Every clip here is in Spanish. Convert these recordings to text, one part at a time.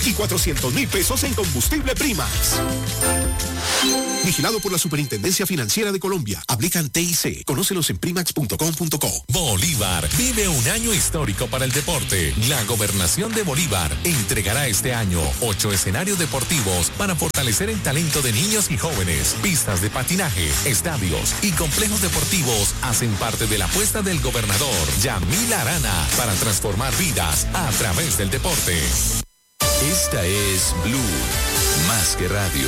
y 400,000 pesos en combustible Primax. Vigilado por la Superintendencia Financiera de Colombia. Aplican TIC. Conócelos en primax.com.co. Bolívar vive un año histórico para el deporte. La Gobernación de Bolívar entregará este año 8 escenarios deportivos para fortalecer el talento de niños y jóvenes. Pistas de patinaje, estadios y complejos deportivos hacen parte de la apuesta del gobernador Yamil Arana para transformar vidas a través del deporte. Esta es Blue, más que radio.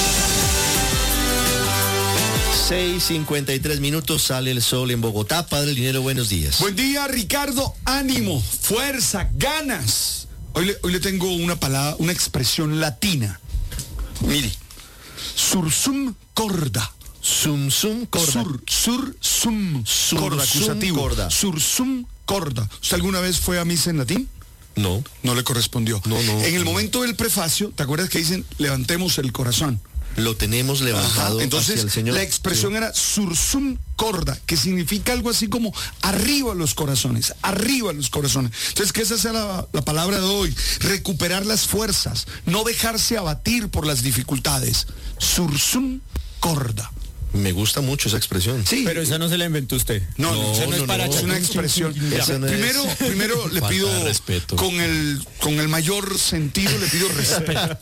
6:53, sale el sol en Bogotá. Padre Linero, buenos días. Buen día, Ricardo. Ánimo, fuerza, ganas. Hoy le tengo una palabra, una expresión latina. Mire, sursum corda. Sum corda. Sursum corda, acusativo. Corda. Sursum corda. ¿Usted alguna vez fue a misa en latín? No. No le correspondió. No. En el momento del prefacio, ¿te acuerdas que dicen levantemos el corazón? Lo tenemos levantado. Entonces, hacia el Señor. La expresión era sursum corda, que significa algo así como arriba los corazones, arriba los corazones. Entonces, que esa sea la palabra de hoy, recuperar las fuerzas, no dejarse abatir por las dificultades. Sursum corda. Me gusta mucho esa expresión. Sí. Pero esa no se la inventó usted. No, es una expresión. Primero le pido respeto. con el mayor sentido le pido respeto.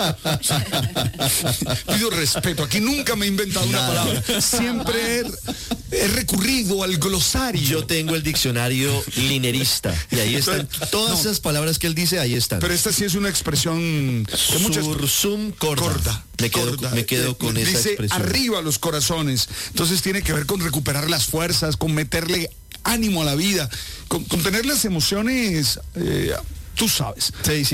Pido respeto. Aquí nunca me he inventado una palabra. Siempre he recurrido al glosario. Yo tengo el diccionario linerista y ahí están todas esas palabras que él dice, ahí están. Pero esta sí es una expresión de muchas. Sursum corda. Me quedo con esa dice expresión. Arriba los corazones. Entonces tiene que ver con recuperar las fuerzas, con meterle ánimo a la vida, con tener las emociones, tú sabes.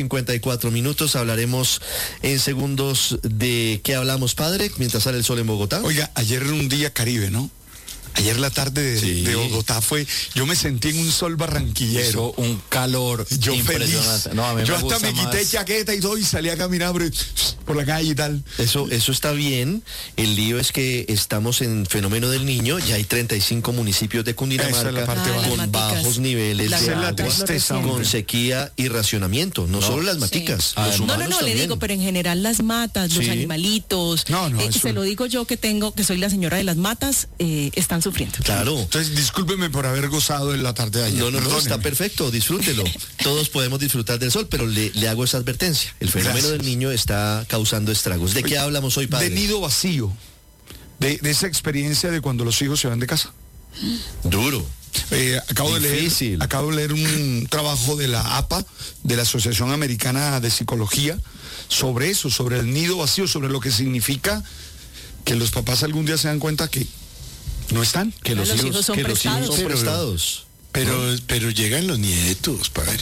6:54, hablaremos en segundos de qué hablamos, padre, mientras sale el sol en Bogotá. Oiga, ayer era un día Caribe, ¿no? Ayer la tarde de Bogotá yo me sentí en un sol barranquillero. Hizo un calor impresionante. Feliz. No, a mí yo me hasta me quité chaqueta y todo y salí a caminar por la calle y tal. Eso está bien. El lío es que estamos en fenómeno del niño. Ya hay 35 municipios de Cundinamarca con bajos niveles de agua, con sequía y racionamiento. No solo las maticas. Los humanos no, también. le digo, pero en general las matas, los animalitos. Se lo digo yo que soy la señora de las matas, están sufriendo. Claro. Entonces, discúlpeme por haber gozado en la tarde de ayer. No, está perfecto, disfrútelo. Todos podemos disfrutar del sol, pero le hago esa advertencia. El fenómeno del niño está causando estragos. ¿De qué hablamos hoy, padre? De nido vacío. De esa experiencia de cuando los hijos se van de casa. Duro. Acabo de leer un trabajo de la APA, de la Asociación Americana de Psicología, sobre eso, sobre el nido vacío, sobre lo que significa que los papás algún día se dan cuenta que no están, que los hijos son prestados. Pero llegan los nietos, padre.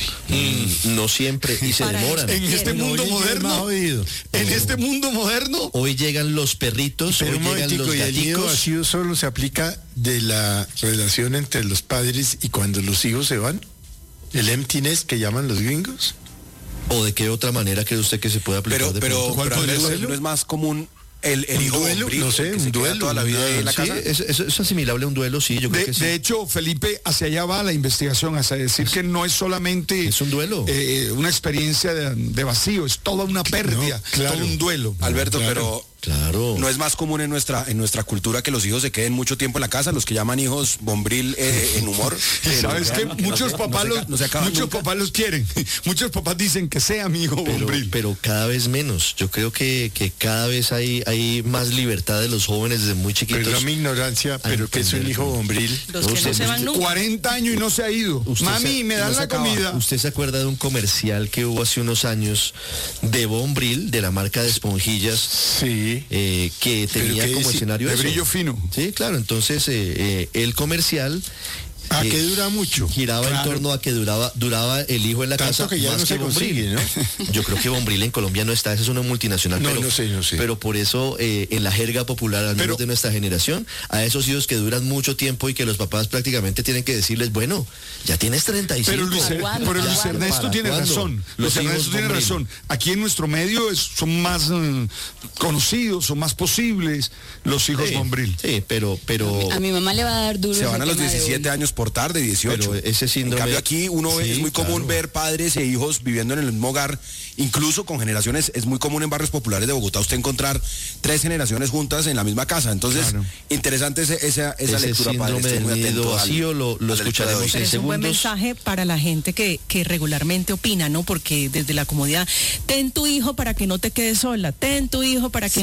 No siempre, y se demoran. En este mundo moderno. En este mundo moderno. Hoy llegan los perritos, pero hoy llegan los gaticos. El nido vacío solo se aplica de la relación entre los padres y cuando los hijos se van. El empty nest que llaman los gringos. ¿O de qué otra manera cree usted que se puede aplicar? Pero ¿no es más común el hijo bombril? No sé, un duelo toda la vida en la casa. Eso es asimilable a un duelo, sí, yo creo que sí. De hecho, Felipe, hacia allá va la investigación, hacia decir que no es solamente es un duelo, una experiencia de vacío, es toda una pérdida, todo un duelo. Alberto, pero claro, no es más común en nuestra cultura que los hijos se queden mucho tiempo en la casa, los que llaman hijos bombril en humor. ¿Sabes qué? Muchos papás los quieren, muchos papás dicen que sea mi hijo bombril. Pero cada vez menos, yo creo que cada vez hay más libertad de los jóvenes desde muy chiquitos. Perdón mi ignorancia, pero que es un hijo bombril. Los que no se van nunca. 40 años y no se ha ido. Mami, me dan la comida. ¿Usted se acuerda de un comercial que hubo hace unos años de Bombril, de la marca de esponjillas? Sí. Que tenía como escenario de brillo fino. Sí, claro, entonces el comercial que dura mucho. Giraba en torno a que duraba el hijo en la tanto casa. Que ya más no se consigue, ¿no? Yo creo que Bombril en Colombia no está, esa es una multinacional. No sé. Pero por eso, en la jerga popular, al menos de nuestra generación, a esos hijos que duran mucho tiempo y que los papás prácticamente tienen que decirles, bueno, ya tienes 35. Pero Luis Ernesto tiene razón. Luis Ernesto tiene razón. Aquí en nuestro medio son más conocidos, son más posibles los hijos Bombril. Sí, pero a mi mamá le va a dar duro. Se van a los 17 años por tarde, 18. Pero ese síndrome, en cambio aquí es muy común ver padres e hijos viviendo en el mismo hogar incluso con generaciones, es muy común en barrios populares de Bogotá usted encontrar 3 generaciones juntas en la misma casa. Entonces, interesante esa lectura, padre. Estoy muy atento vacío, lo escucharemos en segundos. Es un buen mensaje para la gente que regularmente opina, ¿no? Porque desde la comodidad, ten tu hijo para que no te quedes sola, ten tu hijo para que